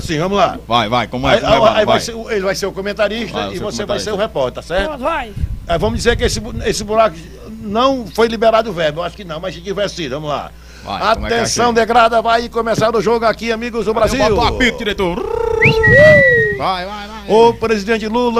assim, vamos lá. Vai, como é? Aí ele vai ser o comentarista e você vai ser o repórter, tá certo? Vai. Aí vamos dizer que esse buraco não foi liberado o verbo, eu acho que não, mas se tiver sido, vamos lá. Atenção, degrada, vai começar o jogo aqui, amigos do Brasil. Bota o apito, diretor. Vai. O presidente Lula